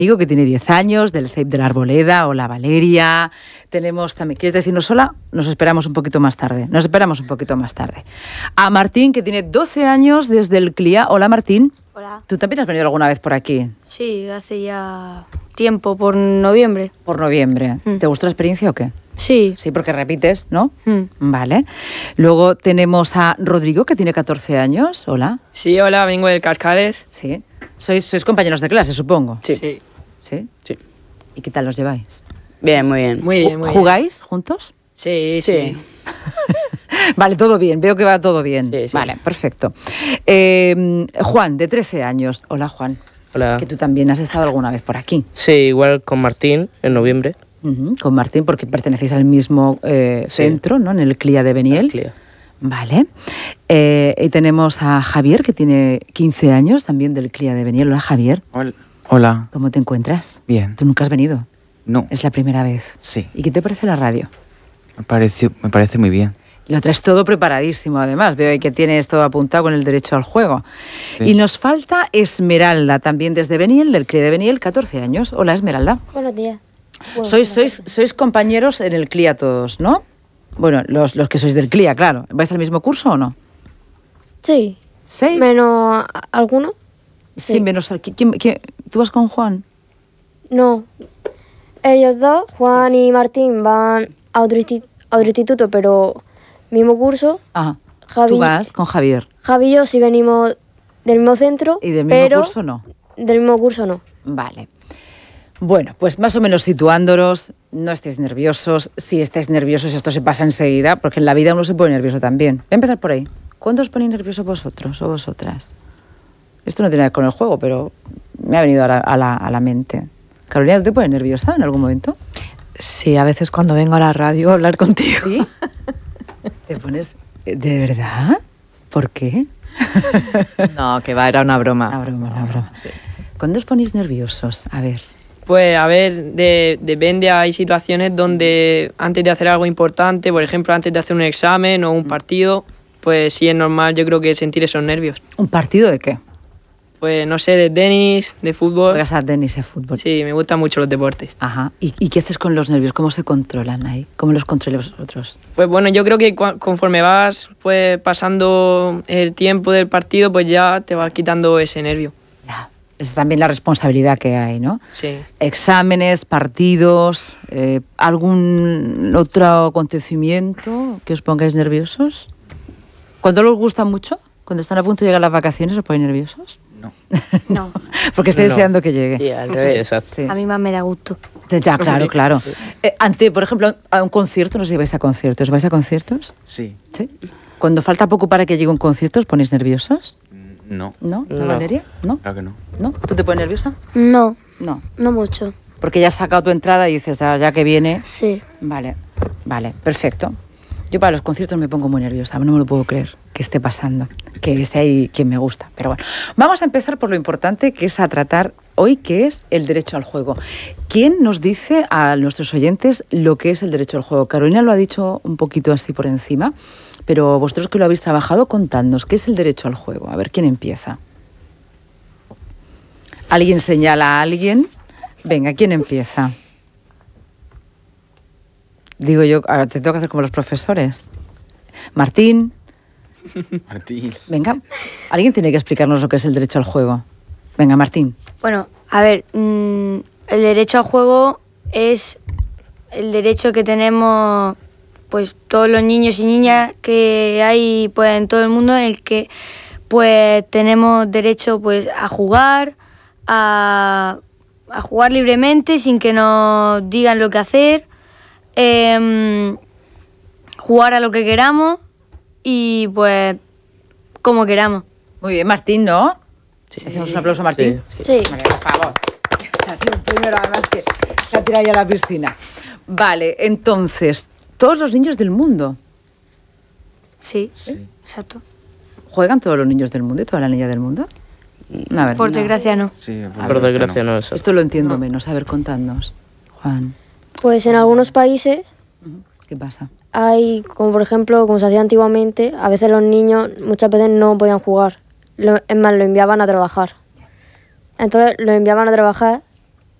Digo que tiene 10 años, del CEIP de la Arboleda. Hola, Valeria. Tenemos también, ¿quieres decirnos hola? Nos esperamos un poquito más tarde. A Martín, que tiene 12 años desde el CLIA. Hola, Martín. Hola. ¿Tú también has venido alguna vez por aquí? Sí, hace ya tiempo, por noviembre. Por noviembre. ¿Te gustó la experiencia o qué? Sí. Sí, porque repites, ¿no? Vale. Luego tenemos a Rodrigo, que tiene 14 años. Hola. Sí, hola, vengo del Cascales. Sí. Sois compañeros de clase, supongo. Sí. ¿Sí? Sí. ¿Y qué tal los lleváis? Bien, muy bien. Muy bien, muy bien. ¿Jugáis juntos? Sí. Vale, todo bien. Veo que va todo bien. Sí. Vale, perfecto. Juan, de 13 años. Hola, Juan. Hola. Que tú también has estado alguna vez por aquí. Sí, igual con Martín en noviembre. Con Martín, porque pertenecéis al mismo centro, ¿no? En el CLIA de Beniel. CLIA. Vale. Y tenemos a Javier, que tiene 15 años, también del CLIA de Beniel. Hola, Javier. Hola. ¿Cómo te encuentras? Bien. ¿Tú nunca has venido? No. Es la primera vez. Sí. ¿Y qué te parece la radio? Me parece muy bien. Lo traes todo preparadísimo, además. Veo ahí que tienes todo apuntado con el derecho al juego. Sí. Y nos falta Esmeralda, también desde Beniel, del CLIA de Beniel, 14 años. Hola, Esmeralda. Buenos días. Sois compañeros en el CLIA todos, ¿no? Bueno, los que sois del CLIA, claro. ¿Vais al mismo curso o no? Sí. ¿Sí? Menos alguno. Sí, menos... ¿Quién? ¿Tú vas con Juan? No. Ellos dos, Juan y Martín, van a otro instituto, pero mismo curso. Ajá. Javi, Tú vas con Javier. Javi y yo sí venimos del mismo centro. ¿Y del mismo pero curso no? Del mismo curso no. Vale. Bueno, pues más o menos situándolos, no estéis nerviosos. Si estáis nerviosos, esto se pasa enseguida, porque en la vida uno se pone nervioso también. Voy a empezar por ahí. ¿Cuándo os ponéis nerviosos vosotros o vosotras? Esto no tiene que ver con el juego, pero me ha venido a la mente. Carolina, ¿tú te pones nerviosa en algún momento? Sí, a veces cuando vengo a la radio a hablar contigo. ¿Sí? ¿Te pones... ¿De verdad? ¿Por qué? No, que va, era una broma. Una broma. Sí. ¿Cuándo os ponéis nerviosos? A ver. Pues a ver, depende, hay situaciones donde antes de hacer algo importante, por ejemplo, antes de hacer un examen o un partido, pues sí es normal, yo creo que sentir esos nervios. ¿Un partido de qué? Pues no sé, de tenis, de fútbol. Juegas a tenis, a fútbol. Sí, me gustan mucho los deportes. Ajá. ¿Y qué haces con los nervios? ¿Cómo se controlan ahí? ¿Cómo los controláis vosotros? Pues bueno, yo creo que conforme vas pues pasando el tiempo del partido, pues ya te vas quitando ese nervio. Ya. Es también la responsabilidad que hay, ¿no? Sí. Exámenes, partidos, ¿algún otro acontecimiento que os pongáis nerviosos? ¿Cuándo os gusta mucho? ¿Cuando están a punto de llegar las vacaciones os ponéis nerviosos? No. Porque estoy deseando que llegue. Sí, al revés. Exacto. Sí. A mí más me da gusto. Ya, claro. Por ejemplo, a un concierto, no sé si vais a conciertos. ¿Vais a conciertos? Sí. ¿Sí? Cuando falta poco para que llegue un concierto, ¿os ponéis nerviosos? No. ¿No? ¿No, No. Valeria? ¿No? Claro que no. ¿No? ¿Tú te pones nerviosa? No, No. no mucho. Porque ya has sacado tu entrada y dices, ya que viene... Sí. Vale, perfecto. Yo para los conciertos me pongo muy nerviosa, no me lo puedo creer que esté pasando, que esté ahí quien me gusta. Pero bueno, vamos a empezar por lo importante que es a tratar hoy, que es el derecho al juego. ¿Quién nos dice a nuestros oyentes lo que es el derecho al juego? Carolina lo ha dicho un poquito así por encima, pero vosotros que lo habéis trabajado, contadnos, ¿qué es el derecho al juego? A ver, ¿quién empieza? ¿Alguien señala a alguien? Venga, ¿quién empieza? Digo yo, ahora te tengo que hacer como los profesores. Martín. Martín. Venga, alguien tiene que explicarnos lo que es el derecho al juego. Venga, Martín. Bueno, a ver, el derecho al juego es el derecho que tenemos pues todos los niños y niñas que hay pues en todo el mundo, en el que pues tenemos derecho pues a jugar libremente sin que nos digan lo que hacer, jugar a lo que queramos y pues como queramos. Muy bien, Martín, ¿no? Sí. Hacemos un aplauso a Martín. Sí. Sí. Vale, por favor. Ha sido el primero, además, que se ha tirado ya a la piscina. Vale, entonces, todos los niños del mundo. Sí, Sí. exacto. ¿Juegan todos los niños del mundo y todas las niñas del mundo? A ver, Por no. desgracia no. Sí, Por desgracia no eso. Esto lo entiendo menos. A ver, contadnos. Juan, Pues en algunos países ¿qué pasa? hay, como por ejemplo, como se hacía antiguamente, a veces los niños muchas veces no podían jugar. Es más, lo enviaban a trabajar. Entonces lo enviaban a trabajar